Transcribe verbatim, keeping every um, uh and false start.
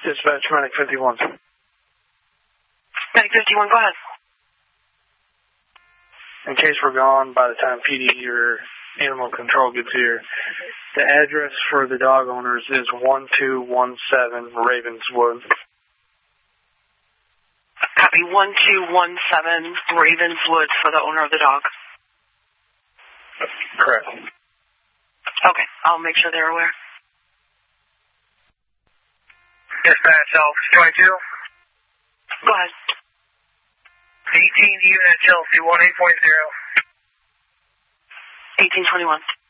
Dispatch, Medic fifty-one. Medic fifty-one, go ahead. In case we're gone by the time P D or animal control gets here, the address for the dog owners is one two one seven Ravenswood. Copy, one two one seven Ravenswood for the owner of the dog. Correct. Okay, I'll make sure they're aware. Dispatch, Alpha twenty-two. Go ahead. eighteen unit Chelsea, one eight point zero. eighteen twenty-one.